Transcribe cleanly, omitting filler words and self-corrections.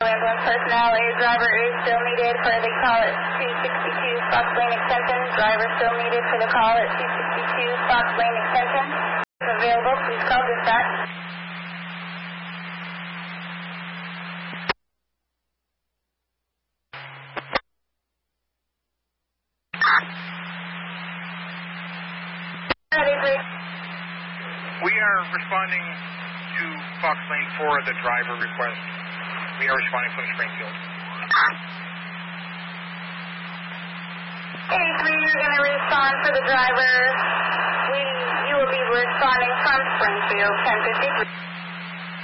Ambulance personnel, a driver is still needed for the call at 262 Fox Lane Extension. Driver still needed for the call at 262 Fox Lane Extension. If available, please call dispatch. We are responding to Fox Lane for the driver request. We are responding from Springfield. 83, you're going to respond for the driver. You will be responding from Springfield, 1053.